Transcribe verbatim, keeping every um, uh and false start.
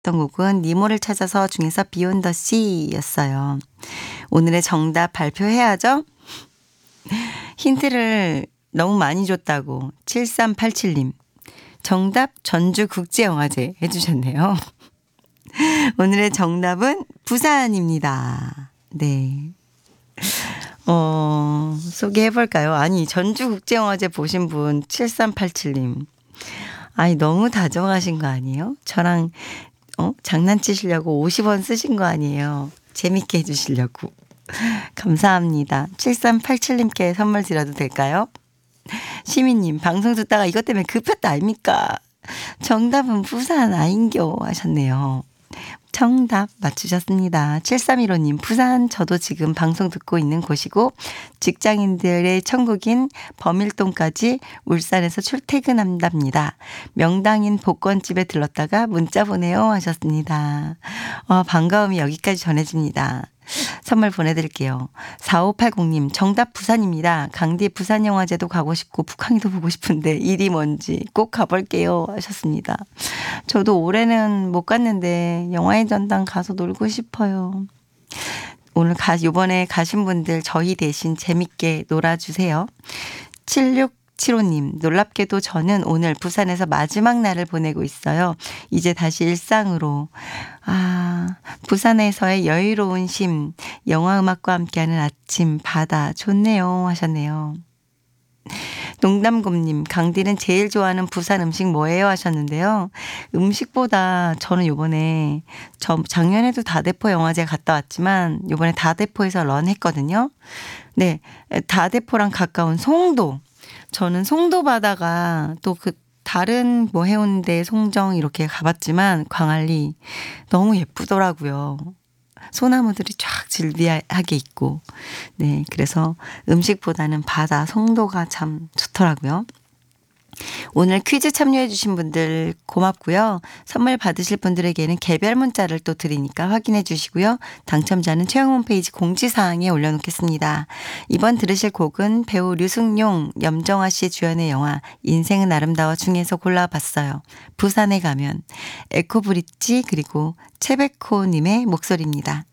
들었던 곡은 니모를 찾아서 중에서 비욘 더 시였어요. 오늘의 정답 발표해야죠? 힌트를 너무 많이 줬다고 칠삼팔칠님. 정답 전주국제영화제 해주셨네요. 오늘의 정답은 부산입니다. 네. 어, 소개해볼까요? 아니, 전주국제영화제 보신 분 칠삼팔칠님. 아니, 너무 다정하신 거 아니에요? 저랑, 어, 장난치시려고 오십 원 쓰신 거 아니에요? 재밌게 해주시려고. 감사합니다. 칠삼팔칠님께 선물 드려도 될까요? 시민님, 방송 듣다가 이것 때문에 급했다 아닙니까? 정답은 부산 아인교 하셨네요. 정답 맞추셨습니다. 칠삼일오님, 부산 저도 지금 방송 듣고 있는 곳이고 직장인들의 천국인 범일동까지 울산에서 출퇴근한답니다. 명당인 복권집에 들렀다가 문자 보내요 하셨습니다. 어, 반가움이 여기까지 전해집니다. 선물 보내드릴게요. 사오팔공님, 정답 부산입니다. 강디 부산영화제도 가고 싶고 북한이도 보고 싶은데 일이 뭔지 꼭 가볼게요 하셨습니다. 저도 올해는 못 갔는데 영화의 전당 가서 놀고 싶어요. 오늘 가, 요번에 가신 분들 저희 대신 재밌게 놀아주세요. 칠육칠오님, 놀랍게도 저는 오늘 부산에서 마지막 날을 보내고 있어요. 이제 다시 일상으로. 아, 부산에서의 여유로운 쉼, 영화음악과 함께하는 아침, 바다, 좋네요 하셨네요. 농담곰님, 강디는 제일 좋아하는 부산 음식 뭐예요 하셨는데요. 음식보다 저는 요번에 저 작년에도 다대포 영화제 갔다 왔지만 요번에 다대포에서 런 했거든요. 네, 다대포랑 가까운 송도. 저는 송도 바다가 또 그 다른 뭐 해운대, 송정 이렇게 가봤지만 광안리 너무 예쁘더라고요. 소나무들이 쫙 질비하게 있고. 네, 그래서 음식보다는 바다, 송도가 참 좋더라고요. 오늘 퀴즈 참여해 주신 분들 고맙고요. 선물 받으실 분들에게는 개별 문자를 또 드리니까 확인해 주시고요. 당첨자는 채용 홈페이지 공지사항에 올려놓겠습니다. 이번 들으실 곡은 배우 류승용, 염정아 씨 주연의 영화 인생은 아름다워 중에서 골라봤어요. 부산에 가면 에코브릿지 그리고 채베코님의 목소리입니다.